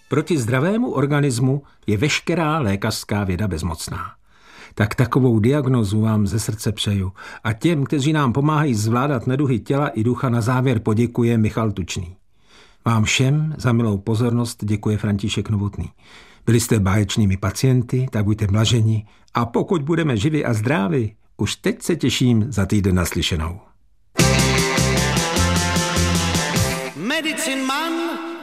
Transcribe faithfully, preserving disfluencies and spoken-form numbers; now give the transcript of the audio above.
Proti zdravému organismu je veškerá lékařská věda bezmocná. Tak takovou diagnózu vám ze srdce přeju a těm, kteří nám pomáhají zvládat neduhy těla i ducha, na závěr poděkuje Michal Tučný. Vám všem za milou pozornost děkuje František Novotný. Byli jste báječnými pacienty, tak buďte blaženi a pokud budeme živi a zdraví, už teď se těším za týden naslyšenou. Medicine Man